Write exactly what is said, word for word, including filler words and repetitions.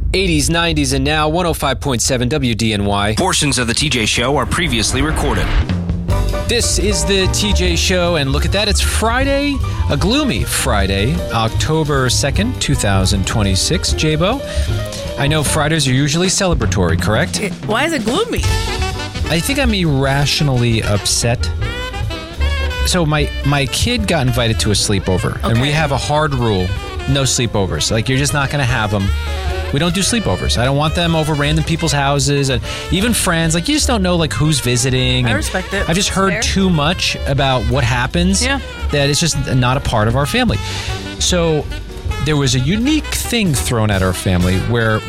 eighties, nineties, and now one oh five point seven W D N Y. Portions of the T J Show are previously recorded. This is the T J Show, and look at that. It's Friday, a gloomy Friday, October second, twenty twenty-six. J-Bo, I know Fridays are usually celebratory, correct? Why is it gloomy? I think I'm irrationally upset. So my, my kid got invited to a sleepover, okay. And we have a hard rule, no sleepovers. Like, you're just not going to have them. We don't do sleepovers. I don't want them over random people's houses, and even friends. Like, you just don't know like who's visiting. I and respect it. I've just heard Fair. too much about what happens yeah. that it's just not a part of our family. So there was a unique thing thrown at our family where